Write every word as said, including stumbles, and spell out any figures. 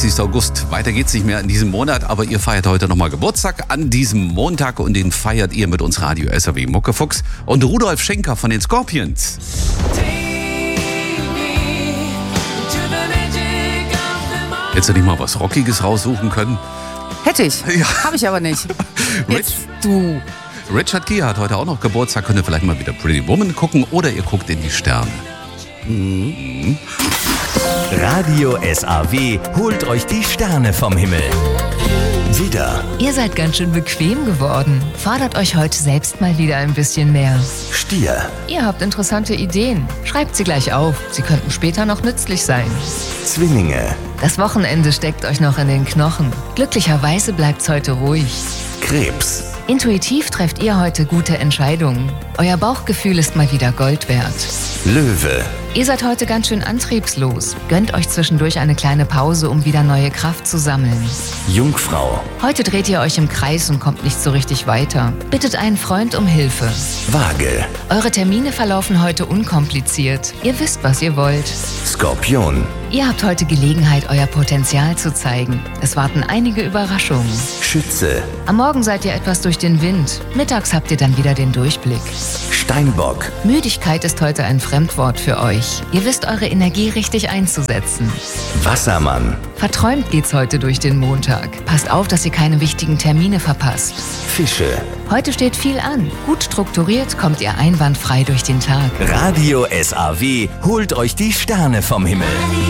dreißigster August. Weiter geht's nicht mehr in diesem Monat, aber ihr feiert heute nochmal Geburtstag an diesem Montag und den feiert ihr mit uns Radio S R W Muckefuchs und Rudolf Schenker von den Scorpions. Hättest du nicht mal was Rockiges raussuchen können? Hätte ich. Ja. Habe ich aber nicht. Jetzt du. Richard Gere hat heute auch noch Geburtstag. Könnt ihr vielleicht mal wieder Pretty Woman gucken oder ihr guckt in die Sterne. Mhm. Radio S R W holt euch die Sterne vom Himmel. Wieder. Ihr seid ganz schön bequem geworden. Fordert euch heute selbst mal wieder ein bisschen mehr. Stier. Ihr habt interessante Ideen. Schreibt sie gleich auf. Sie könnten später noch nützlich sein. Zwillinge. Das Wochenende steckt euch noch in den Knochen. Glücklicherweise bleibt's heute ruhig. Krebs. Intuitiv trefft ihr heute gute Entscheidungen. Euer Bauchgefühl ist mal wieder Gold wert. Löwe. Ihr seid heute ganz schön antriebslos. Gönnt euch zwischendurch eine kleine Pause, um wieder neue Kraft zu sammeln. Jungfrau. Heute dreht ihr euch im Kreis und kommt nicht so richtig weiter. Bittet einen Freund um Hilfe. Waage. Eure Termine verlaufen heute unkompliziert. Ihr wisst, was ihr wollt. Skorpion. Ihr habt heute Gelegenheit, euer Potenzial zu zeigen. Es warten einige Überraschungen. Schütze. Am Morgen seid ihr etwas durch den Wind. Mittags habt ihr dann wieder den Durchblick. Steinbock. Müdigkeit ist heute ein Fremdwort für euch. Ihr wisst eure Energie richtig einzusetzen. Wassermann. Verträumt geht's heute durch den Montag. Passt auf, dass ihr keine wichtigen Termine verpasst. Fische. Heute steht viel an. Gut strukturiert kommt ihr einwandfrei durch den Tag. Radio S R W holt euch die Sterne vom Himmel.